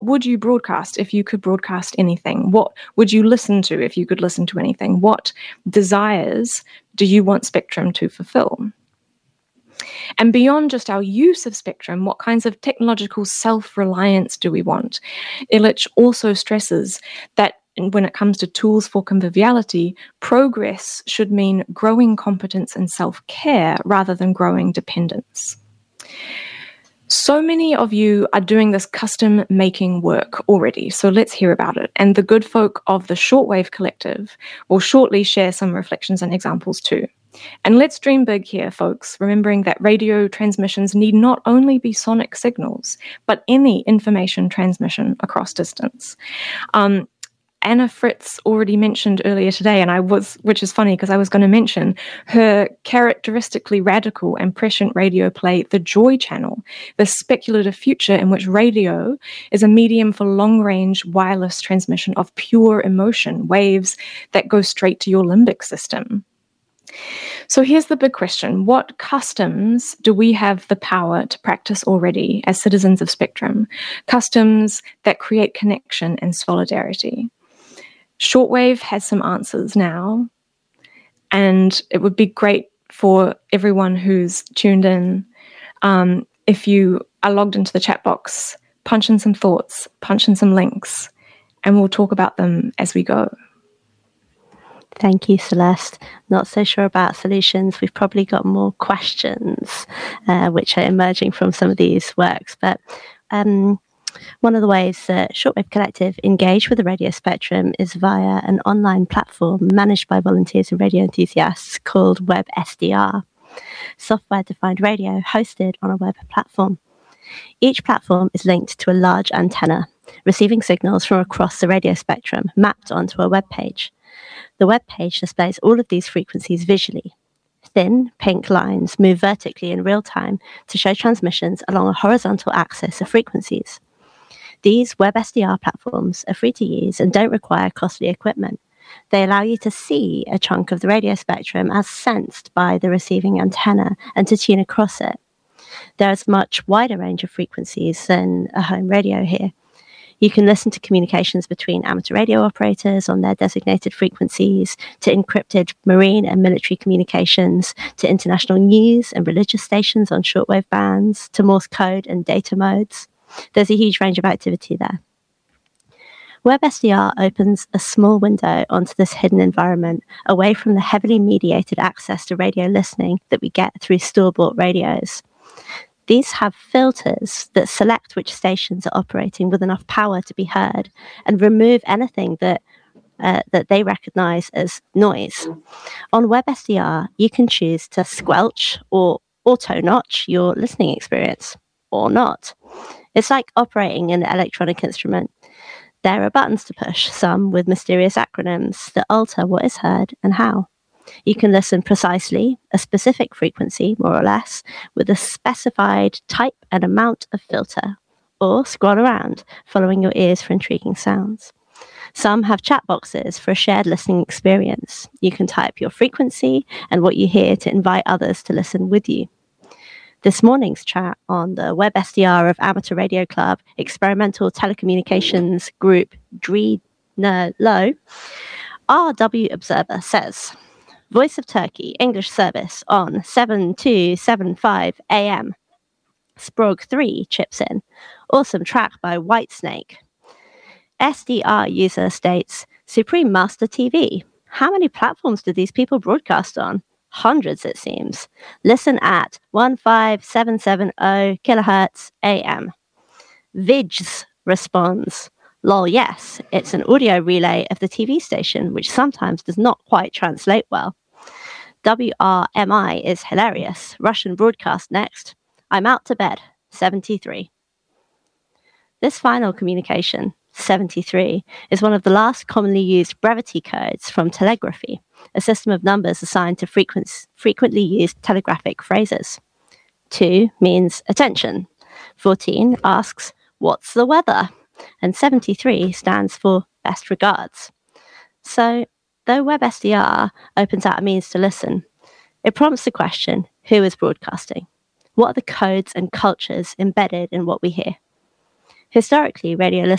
would you broadcast if you could broadcast anything? What would you listen to if you could listen to anything? What desires do you want spectrum to fulfill? And beyond just our use of spectrum, what kinds of technological self-reliance do we want? Illich also stresses that when it comes to tools for conviviality, progress should mean growing competence and self-care rather than growing dependence. So many of you are doing this custom making work already, so let's hear about it. And the good folk of the Shortwave Collective will shortly share some reflections and examples too. And let's dream big here, folks, remembering that radio transmissions need not only be sonic signals, but any information transmission across distance. Anna Fritz already mentioned earlier today, which is funny because I was going to mention her characteristically radical and prescient radio play, The Joy Channel, the speculative future in which radio is a medium for long-range wireless transmission of pure emotion, waves that go straight to your limbic system. So here's the big question. What customs do we have the power to practice already as citizens of Spectrum? Customs that create connection and solidarity. Shortwave has some answers now, and it would be great for everyone who's tuned in, if you are logged into the chat box, punch in some thoughts, punch in some links, and we'll talk about them as we go. Thank you, Celeste. Not so sure about solutions. We've probably got more questions, which are emerging from some of these works. But one of the ways that Shortwave Collective engage with the radio spectrum is via an online platform managed by volunteers and radio enthusiasts called WebSDR, software-defined radio hosted on a web platform. Each platform is linked to a large antenna, receiving signals from across the radio spectrum mapped onto a web page. The web page displays all of these frequencies visually. Thin, pink lines move vertically in real time to show transmissions along a horizontal axis of frequencies. These WebSDR platforms are free to use and don't require costly equipment. They allow you to see a chunk of the radio spectrum as sensed by the receiving antenna and to tune across it. There is a much wider range of frequencies than a home radio here. You can listen to communications between amateur radio operators on their designated frequencies, to encrypted marine and military communications, to international news and religious stations on shortwave bands, to Morse code and data modes. There's a huge range of activity there. WebSDR opens a small window onto this hidden environment, away from the heavily mediated access to radio listening that we get through store-bought radios. These have filters that select which stations are operating with enough power to be heard and remove anything that they recognize as noise. On WebSDR, you can choose to squelch or auto-notch your listening experience, or not. It's like operating an electronic instrument. There are buttons to push, some with mysterious acronyms that alter what is heard and how. You can listen precisely, a specific frequency, more or less, with a specified type and amount of filter, or scroll around, following your ears for intriguing sounds. Some have chat boxes for a shared listening experience. You can type your frequency and what you hear to invite others to listen with you. This morning's chat on the WebSDR of Amateur Radio Club Experimental Telecommunications Group DRENLO, RW Observer says, Voice of Turkey, English service on 7275 AM. Sprog 3 chips in. Awesome track by Whitesnake. SDR user states, Supreme Master TV. How many platforms do these people broadcast on? Hundreds, it seems. Listen at 15770 kilohertz AM. Vids responds, lol, yes, it's an audio relay of the TV station, which sometimes does not quite translate well. WRMI is hilarious. Russian broadcast next. I'm out to bed. 73. This final communication, 73, is one of the last commonly used brevity codes from telegraphy, a system of numbers assigned to frequently used telegraphic phrases. 2 means attention. 14 asks, what's the weather? And 73 stands for best regards. So, though WebSDR opens out a means to listen, it prompts the question, who is broadcasting? What are the codes and cultures embedded in what we hear? Historically, radio